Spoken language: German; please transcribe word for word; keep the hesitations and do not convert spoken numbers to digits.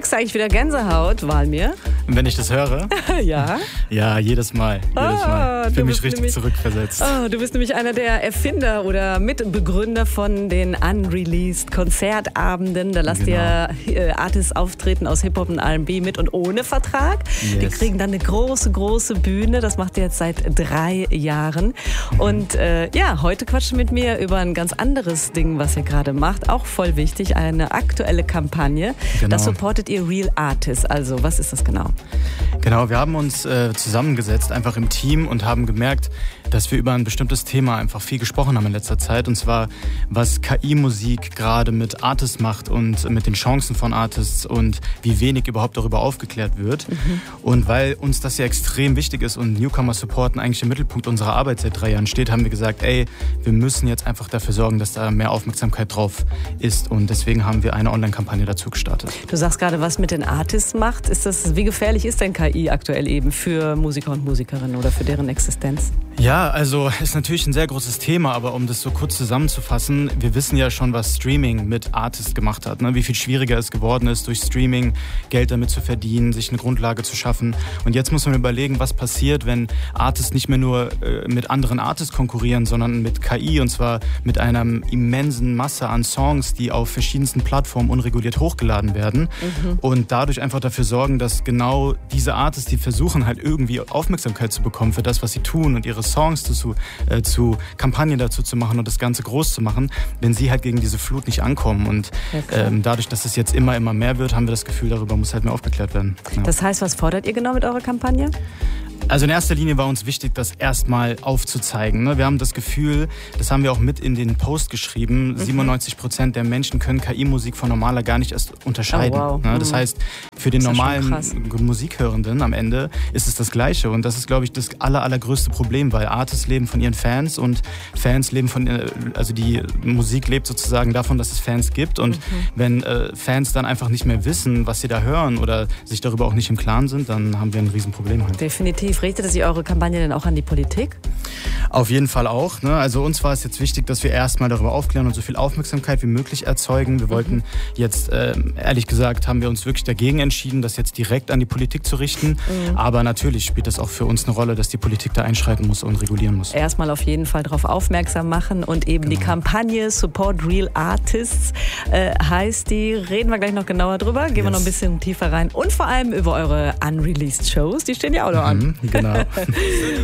Kriegst du eigentlich wieder Gänsehaut, Walmir? Wenn ich das höre? Ja. Ja, jedes Mal. Jedes Ah, Mal. Ich fühle mich bist richtig nämlich- zurückversetzt. Oh, du bist nämlich einer der Erfinder oder Mitbegründer von den Unreleased Konzertabenden. Da lasst Genau. ihr äh, Artists auftreten aus Hip-Hop und R and B mit und ohne Vertrag. Die Yes. kriegen dann eine große, große Bühne. Das macht ihr jetzt seit drei Jahren. Und äh, ja, heute quatschen mit mir über ein ganz anderes Ding, was ihr gerade macht. Auch voll wichtig, eine aktuelle Kampagne. Genau. Das supportet ihr Real Artists. Also, was ist das genau? Genau, wir haben uns äh, zusammengesetzt, einfach im Team und haben gemerkt, dass wir über ein bestimmtes Thema einfach viel gesprochen haben in letzter Zeit. Und zwar, was K I-Musik gerade mit Artists macht und mit den Chancen von Artists und wie wenig überhaupt darüber aufgeklärt wird. Mhm. Und weil uns das ja extrem wichtig ist und Newcomer supporten eigentlich im Mittelpunkt unserer Arbeit seit drei Jahren steht, haben wir gesagt, ey, wir müssen jetzt einfach dafür sorgen, dass da mehr Aufmerksamkeit drauf ist. Und deswegen haben wir eine Online-Kampagne dazu gestartet. Du sagst gerade, was mit den Artists macht. Ist das, wie gefährlich ist denn K I aktuell eben für Musiker und Musikerinnen oder für deren Existenz? Ja, also ist natürlich ein sehr großes Thema, aber um das so kurz zusammenzufassen, wir wissen ja schon, was Streaming mit Artists gemacht hat, ne? Wie viel schwieriger es geworden ist, durch Streaming Geld damit zu verdienen, sich eine Grundlage zu schaffen. Und jetzt muss man überlegen, was passiert, wenn Artists nicht mehr nur äh, mit anderen Artists konkurrieren, sondern mit K I, und zwar mit einer immensen Masse an Songs, die auf verschiedensten Plattformen unreguliert hochgeladen werden mhm. und dadurch einfach dafür sorgen, dass genau diese Artists, die versuchen halt irgendwie Aufmerksamkeit zu bekommen für das, was sie tun und ihre Songs zu, äh, zu Kampagnen dazu zu machen und das Ganze groß zu machen, wenn sie halt gegen diese Flut nicht ankommen. Und ja, ähm, dadurch, dass es jetzt immer, immer mehr wird, haben wir das Gefühl, darüber muss halt mehr aufgeklärt werden. Ja. Das heißt, was fordert ihr genau mit eurer Kampagne? Also in erster Linie war uns wichtig, das erstmal aufzuzeigen. Wir haben das Gefühl, das haben wir auch mit in den Post geschrieben, mhm. siebenundneunzig Prozent der Menschen können K I-Musik von normaler gar nicht erst unterscheiden. Oh, wow. Das heißt, für den normalen Musikhörenden am Ende ist es das Gleiche. Und das ist, glaube ich, das aller, allergrößte Problem, weil Artists leben von ihren Fans und Fans leben von, also die Musik lebt sozusagen davon, dass es Fans gibt. Und mhm. wenn äh, Fans dann einfach nicht mehr wissen, was sie da hören oder sich darüber auch nicht im Klaren sind, dann haben wir ein Riesenproblem halt. Definitiv. Richtet sich eure Kampagne denn auch an die Politik? Auf jeden Fall auch. Ne? Also uns war es jetzt wichtig, dass wir erstmal darüber aufklären und so viel Aufmerksamkeit wie möglich erzeugen. Wir mhm. wollten jetzt, äh, ehrlich gesagt, haben wir uns wirklich dagegen entschieden, das jetzt direkt an die Politik zu richten. Mhm. Aber natürlich spielt das auch für uns eine Rolle, dass die Politik da einschreiten muss und regulieren muss. Erstmal auf jeden Fall darauf aufmerksam machen und eben genau. Die Kampagne Support Real Artists äh, heißt die. Reden wir gleich noch genauer drüber, gehen yes. wir noch ein bisschen tiefer rein und vor allem über eure Unreleased Shows. Die stehen ja auch noch an. Mhm, genau.